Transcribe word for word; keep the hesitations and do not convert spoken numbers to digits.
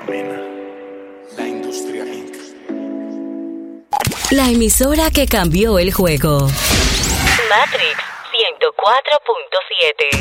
Amena. La Industria incorporated. La emisora que cambió el juego. Matrix ciento cuatro punto siete.